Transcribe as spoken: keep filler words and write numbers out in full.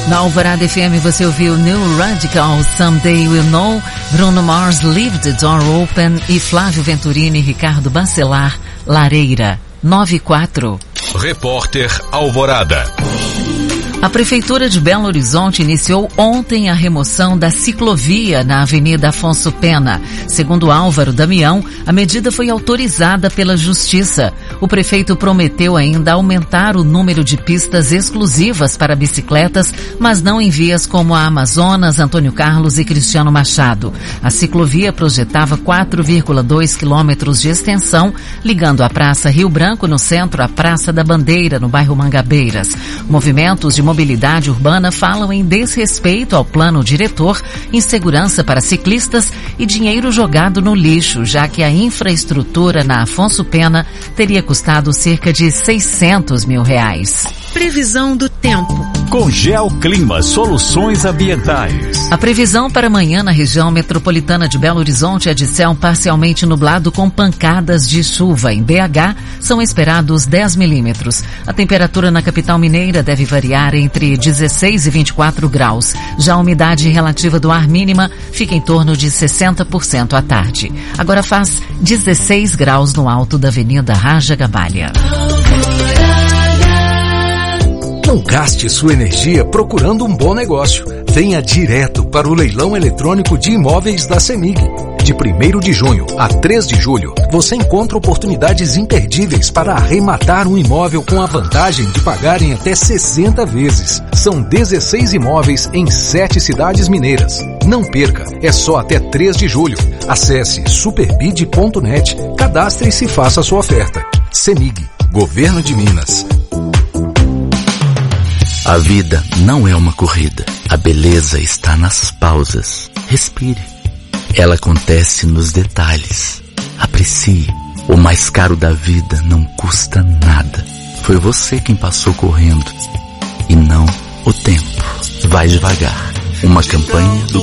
Na Alvorada F M você ouviu New Radical, Someday We'll Know, Bruno Mars, Leave the Door Open e Flávio Venturini e Ricardo Bacelar, Lareira, nove e quatro. Repórter Alvorada. A Prefeitura de Belo Horizonte iniciou ontem a remoção da ciclovia na Avenida Afonso Pena. Segundo Álvaro Damião, a medida foi autorizada pela Justiça. O prefeito prometeu ainda aumentar o número de pistas exclusivas para bicicletas, mas não em vias como a Amazonas, Antônio Carlos e Cristiano Machado. A ciclovia projetava quatro vírgula dois quilômetros de extensão, ligando a Praça Rio Branco, no centro, à Praça da Bandeira, no bairro Mangabeiras. Movimentos de mobilidade urbana falam em desrespeito ao plano diretor, insegurança para ciclistas e dinheiro jogado no lixo, já que a infraestrutura na Afonso Pena teria custado cerca de seiscentos mil reais. Previsão do tempo. Com Geoclima Soluções Ambientais. A previsão para amanhã na região metropolitana de Belo Horizonte é de céu parcialmente nublado com pancadas de chuva. Em B H são esperados dez milímetros. A temperatura na capital mineira deve variar entre dezesseis e vinte e quatro graus. Já a umidade relativa do ar mínima fica em torno de sessenta por cento à tarde. Agora faz dezesseis graus no alto da Avenida Raja Gabalha. Não gaste sua energia procurando um bom negócio. Venha direto para o leilão eletrônico de imóveis da CEMIG. De primeiro de junho a três de julho, você encontra oportunidades imperdíveis para arrematar um imóvel com a vantagem de pagar em até sessenta vezes. São dezesseis imóveis em sete cidades mineiras. Não perca, é só até três de julho. Acesse superbid ponto net, cadastre-se e faça sua oferta. CEMIG, Governo de Minas. A vida não é uma corrida. A beleza está nas pausas. Respire. Ela acontece nos detalhes. Aprecie. O mais caro da vida não custa nada. Foi você quem passou correndo e não o tempo. Vai devagar. Uma campanha do